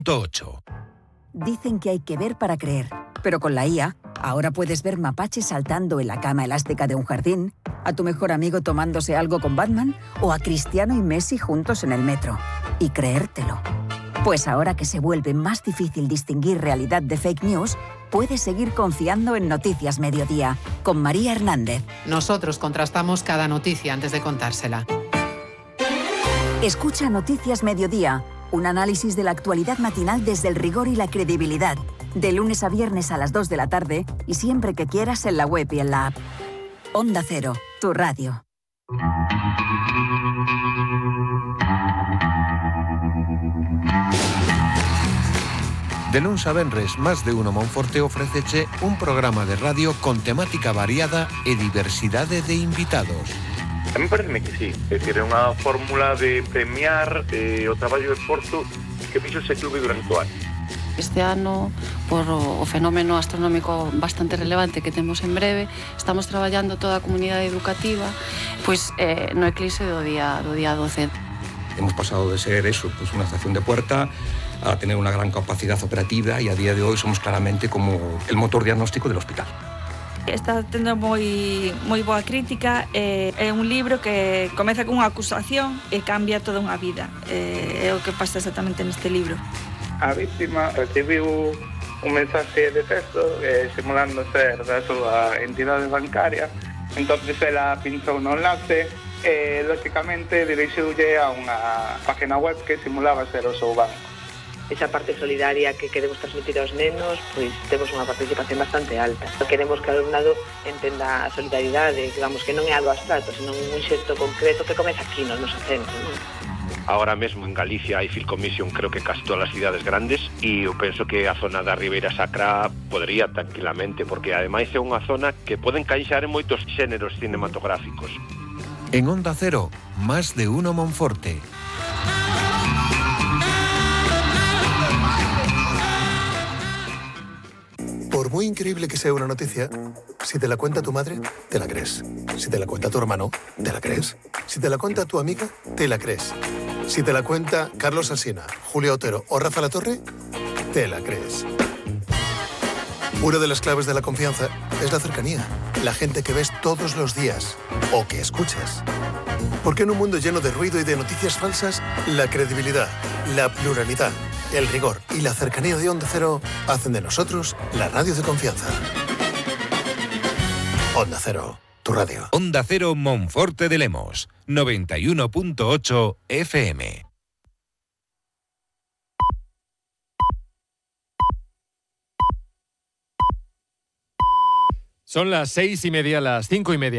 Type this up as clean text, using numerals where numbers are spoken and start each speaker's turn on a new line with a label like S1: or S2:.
S1: 8.
S2: Dicen que hay que ver para creer, pero con la IA, ahora puedes ver mapaches saltando en la cama elástica de un jardín, a tu mejor amigo tomándose algo con Batman o a Cristiano y Messi juntos en el metro. Y creértelo. Pues ahora que se vuelve más difícil distinguir realidad de fake news, puedes seguir confiando en Noticias Mediodía, con María Hernández.
S3: Nosotros contrastamos cada noticia antes de contársela.
S2: Escucha Noticias Mediodía, un análisis de la actualidad matinal desde el rigor y la credibilidad. De lunes a viernes a las 2 de la tarde y siempre que quieras en la web y en la app. Onda Cero, tu radio.
S1: De luns a venres, Más de Uno Monforte ofréceche un programa de radio con temática variada e diversidade de invitados.
S4: A mí pareceme que sí, é dicir, é unha fórmula de premiar o traballo de esforzo que fixo ese clube durante o ano.
S5: Este ano, por o fenómeno astronómico bastante relevante que temos en breve, estamos traballando toda a comunidade educativa pois no eclipse do día 12.
S6: Hemos pasado de ser eso, pues una estación de puerta, a tener una gran capacidad operativa y a día de hoy somos claramente como el motor diagnóstico del hospital.
S7: Está tendo moi boa crítica, é un libro que comeza con unha acusación e cambia toda unha vida, é o que pasa exactamente neste libro.
S8: A víctima recibiu un mensaje de texto simulando ser da súa entidade bancaria, entonces ela pinchou no enlace e lógicamente dirixiulle a unha página web que simulaba ser o seu banco.
S9: Esa parte solidaria que queremos transmitir aos nenos, pois temos unha participación bastante alta. Queremos que o alumnado entenda a solidaridade, digamos que non é algo abstracto, senón un xesto concreto que comeza aquí no noso centro, non?
S10: Ahora mesmo en Galicia hai Filcommission, creo que casi todas as cidades grandes, e eu penso que a zona da Ribeira Sacra podría tranquilamente, porque ademais é unha zona que pode encaixar en moitos xéneros cinematográficos.
S1: En Onda Cero, Más de Uno Monforte.
S11: Por muy increíble que sea una noticia, si te la cuenta tu madre, te la crees. Si te la cuenta tu hermano, te la crees. Si te la cuenta tu amiga, te la crees. Si te la cuenta Carlos Alsina, Julio Otero o Rafa Latorre, te la crees. Una de las claves de la confianza es la cercanía. La gente que ves todos los días o que escuchas. Porque en un mundo lleno de ruido y de noticias falsas, la credibilidad, la pluralidad, el rigor y la cercanía de Onda Cero hacen de nosotros la radio de confianza. Onda Cero, tu radio.
S1: Onda Cero Monforte de Lemos, 91.8 FM.
S12: Son las 6:30, las 5:30.